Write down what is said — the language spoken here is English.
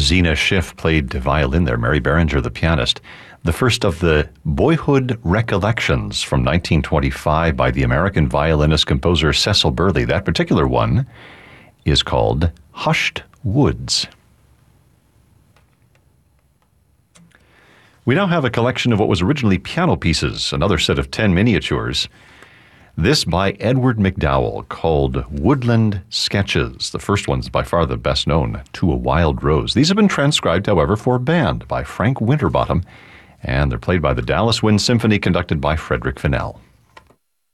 Zena Schiff played violin there, Mary Berenger, the pianist. The first of the Boyhood Recollections from 1925 by the American violinist-composer Cecil Burley. That particular one is called Hushed Woods. We now have a collection of what was originally piano pieces, another set of 10 miniatures. This by Edward McDowell, called Woodland Sketches. The first one's by far the best known, To a Wild Rose. These have been transcribed, however, for band by Frank Winterbottom, and they're played by the Dallas Wind Symphony, conducted by Frederick Fennell.